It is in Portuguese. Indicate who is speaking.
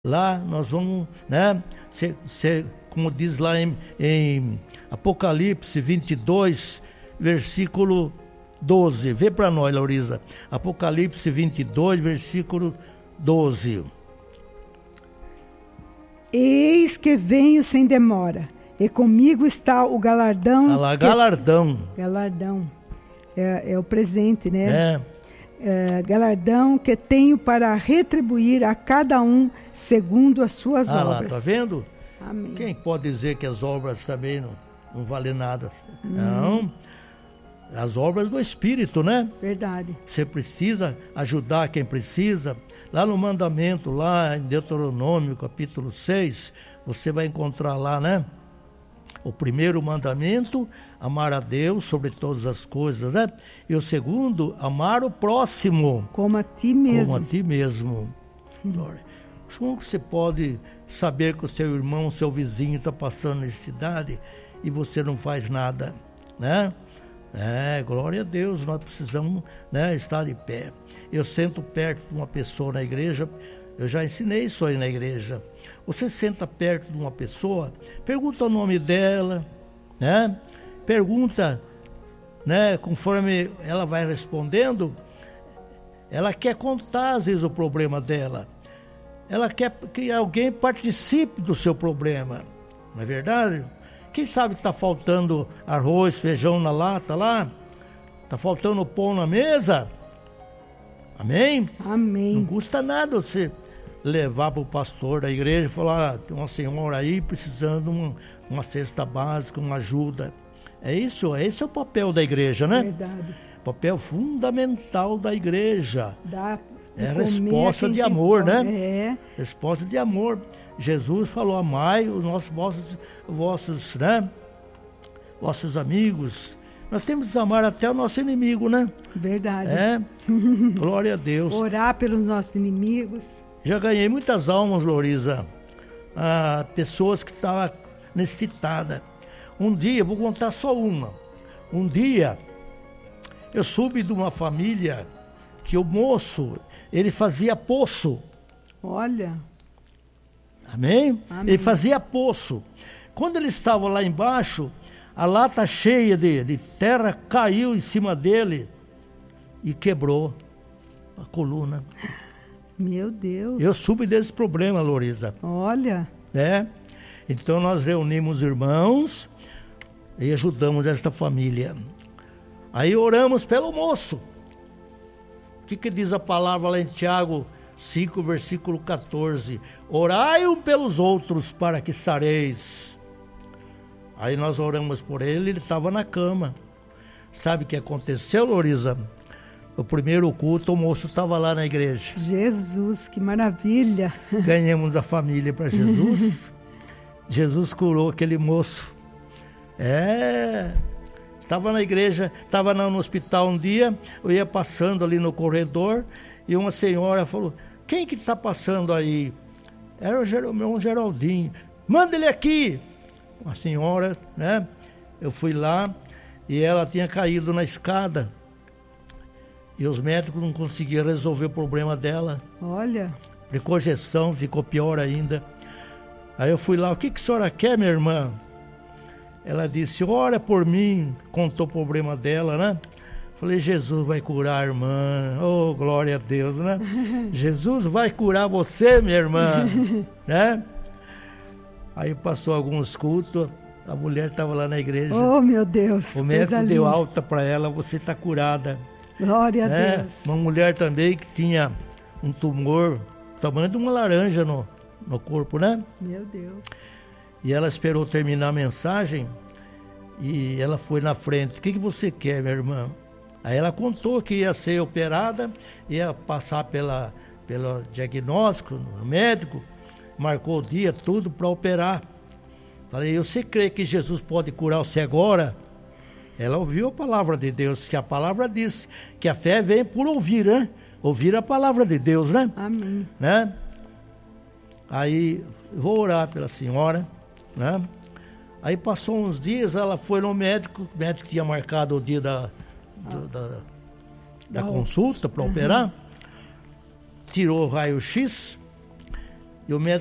Speaker 1: Lá nós vamos, né, como diz lá em Apocalipse 22, versículo 12. Vê para nós, Laurisa. Apocalipse 22, versículo 12.
Speaker 2: Eis que venho sem demora, e comigo está o galardão.
Speaker 1: Galardão.
Speaker 2: Galardão. É o presente, né? Galardão que tenho para retribuir a cada um segundo as suas obras.
Speaker 1: Lá, tá vendo?
Speaker 2: Amém.
Speaker 1: Quem pode dizer que as obras também não valem nada? Não. As obras do Espírito, né?
Speaker 2: Verdade.
Speaker 1: Você precisa ajudar quem precisa. Lá no mandamento, lá em Deuteronômio, capítulo 6, você vai encontrar lá, né? O primeiro mandamento, amar a Deus sobre todas as coisas, né? E o segundo, amar o próximo.
Speaker 2: Como a ti mesmo.
Speaker 1: Como a ti mesmo. Glória. Como você pode saber que o seu irmão, o seu vizinho está passando necessidade e você não faz nada, né? Glória a Deus, nós precisamos, né, estar de pé. Eu sento perto de uma pessoa na igreja, eu já ensinei isso aí na igreja. Você senta perto de uma pessoa, pergunta o nome dela, né? Pergunta, né? Conforme ela vai respondendo, ela quer contar às vezes o problema dela. Ela quer que alguém participe do seu problema, não é verdade? Quem sabe que está faltando arroz, feijão na lata lá? Está faltando pão na mesa? Amém?
Speaker 2: Amém.
Speaker 1: Não custa nada você levar para o pastor da igreja e falar, tem uma senhora aí precisando de uma cesta básica, uma ajuda. Esse é o papel da igreja, né?
Speaker 2: Verdade.
Speaker 1: Papel fundamental da igreja. É resposta de amor, né? Resposta de amor. Jesus falou, amai os vossos amigos. Nós temos que amar até o nosso inimigo, né?
Speaker 2: Verdade.
Speaker 1: Glória a Deus.
Speaker 2: Orar pelos nossos inimigos.
Speaker 1: Já ganhei muitas almas, Lorisa. Pessoas que estavam necessitadas. Um dia, vou contar só uma. Um dia, eu soube de uma família que o moço, ele fazia poço.
Speaker 2: Olha.
Speaker 1: Amém?
Speaker 2: Amém.
Speaker 1: Ele fazia poço. Quando ele estava lá embaixo, a lata cheia de terra caiu em cima dele e quebrou a coluna.
Speaker 2: Meu Deus.
Speaker 1: Eu soube desse problema, Lorisa.
Speaker 2: Olha.
Speaker 1: Então nós reunimos irmãos e ajudamos esta família. Aí oramos pelo moço. O que diz a palavra lá em Tiago 5, versículo 14? Orai um pelos outros para que sareis. Aí nós oramos por ele, ele estava na cama. Sabe o que aconteceu, Lorisa? O primeiro culto, o moço estava lá na igreja.
Speaker 2: Jesus, que maravilha!
Speaker 1: Ganhamos a família para Jesus. Jesus curou aquele moço. Estava na igreja, estava no hospital um dia, eu ia passando ali no corredor e uma senhora falou, quem que está passando aí? Era o meu Geraldinho. Manda ele aqui. Uma senhora, né? Eu fui lá e ela tinha caído na escada. E os médicos não conseguiam resolver o problema dela.
Speaker 2: Olha.
Speaker 1: Aplicou injeção, ficou pior ainda. Aí eu fui lá, o que a senhora quer, minha irmã? Ela disse, ora por mim, contou o problema dela, né? Falei, Jesus vai curar a irmã. Oh, glória a Deus, né? Jesus vai curar você, minha irmã. Né? Aí passou alguns cultos, a mulher estava lá na igreja.
Speaker 2: Oh, meu Deus.
Speaker 1: O médico deu alta para ela, você está curada.
Speaker 2: Glória a Deus.
Speaker 1: Uma mulher também que tinha um tumor, tamanho de uma laranja no corpo, né?
Speaker 2: Meu Deus.
Speaker 1: E ela esperou terminar a mensagem e ela foi na frente. O que você quer, minha irmã? Aí ela contou que ia ser operada, ia passar pelo diagnóstico no médico, marcou o dia, tudo para operar. Falei, você crê que Jesus pode curar você agora? Ela ouviu a palavra de Deus, que a palavra diz que a fé vem por ouvir, né? Ouvir a palavra de Deus, né?
Speaker 2: Amém.
Speaker 1: Né? Aí, vou orar pela senhora, né? Aí passou uns dias, ela foi no médico, o médico tinha marcado o dia da consulta para operar, tirou o raio-x E o médico